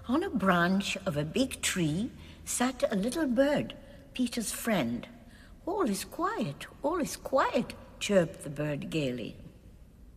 On a branch of a big tree sat a little bird, Peter's friend. All is quiet, chirped the bird gaily.